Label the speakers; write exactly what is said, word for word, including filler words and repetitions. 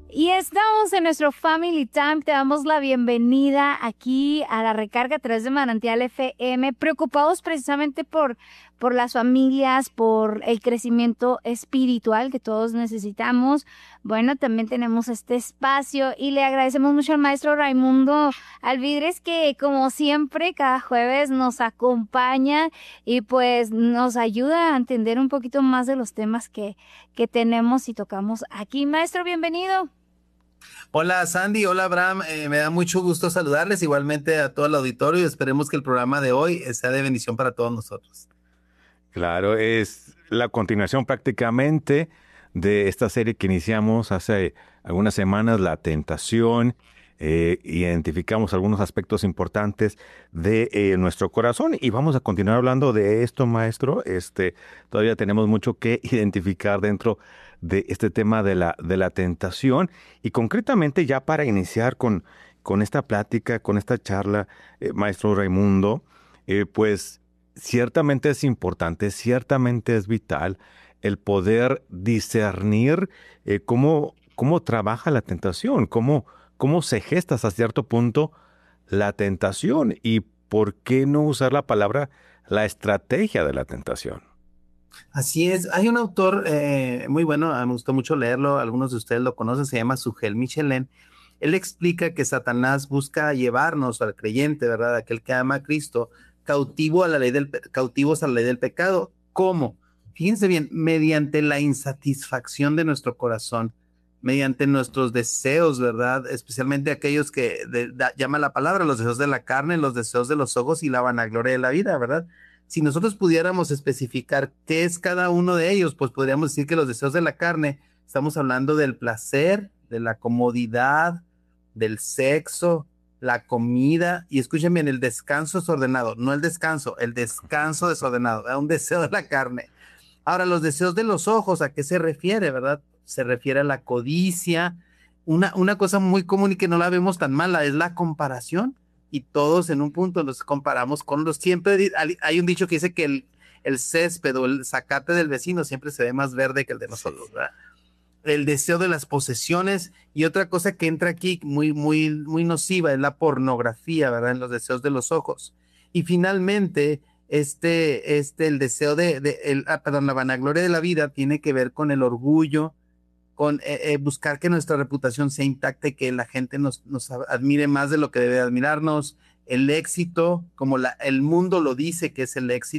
Speaker 1: Y estamos en nuestro Family Time. Te damos la bienvenida aquí a la recarga a través de Manantial F M, preocupados precisamente por, por las familias, por el crecimiento espiritual que todos necesitamos. Bueno, también tenemos este espacio y le agradecemos mucho al maestro Raimundo Alvidres, que como siempre cada jueves nos acompaña y pues nos ayuda a entender un poquito más de los temas que, que tenemos y tocamos aquí. Maestro, bienvenido.
Speaker 2: Hola Sandy, hola Abraham, eh, me da mucho gusto saludarles, igualmente a todo el auditorio. Esperemos que el programa de hoy eh, sea de bendición para todos nosotros.
Speaker 3: Claro, es la continuación prácticamente de esta serie que iniciamos hace algunas semanas, La Tentación. Eh, identificamos algunos aspectos importantes de eh, nuestro corazón y vamos a continuar hablando de esto, maestro. Este, todavía tenemos mucho que identificar dentro de este tema de la, de la tentación y concretamente ya para iniciar con, con esta plática, con esta charla, eh, maestro Raimundo, eh, pues ciertamente es importante, ciertamente es vital el poder discernir eh, cómo, cómo trabaja la tentación, cómo, cómo se gesta hasta cierto punto la tentación y por qué no usar la palabra la estrategia de la tentación.
Speaker 2: Así es, hay un autor eh, muy bueno, me gustó mucho leerlo, algunos de ustedes lo conocen, se llama Sugel Michelin. Él explica que Satanás busca llevarnos al creyente, ¿verdad? Aquel que ama a Cristo, cautivo a la ley del, cautivos a la ley del pecado. ¿Cómo? Fíjense bien, mediante la insatisfacción de nuestro corazón, mediante nuestros deseos, ¿verdad? Especialmente aquellos que de, da, llama la palabra, los deseos de la carne, los deseos de los ojos y la vanagloria de la vida, ¿verdad? Si nosotros pudiéramos especificar qué es cada uno de ellos, pues podríamos decir que los deseos de la carne, estamos hablando del placer, de la comodidad, del sexo, la comida, y escuchen bien, el descanso desordenado, no el descanso, el descanso desordenado, es un deseo de la carne. Ahora, los deseos de los ojos, ¿a qué se refiere, verdad? Se refiere a la codicia. Una, una cosa muy común y que no la vemos tan mala es la comparación. Y todos en un punto nos comparamos con los... Siempre hay un dicho que dice que el, el césped o el zacate del vecino siempre se ve más verde que el de nosotros,
Speaker 3: Sí.
Speaker 2: ¿verdad? El deseo de las posesiones y otra cosa que entra aquí muy, muy, muy nociva es la pornografía, ¿verdad? En los deseos de los ojos. Y finalmente, este, este, el deseo de, de el, ah, perdón, la vanagloria de la vida tiene que ver con el orgullo, con eh, eh, buscar que nuestra reputación sea intacta y que la gente nos, nos admire más de lo que debe admirarnos, el éxito, como la, el mundo lo dice que es el éxito.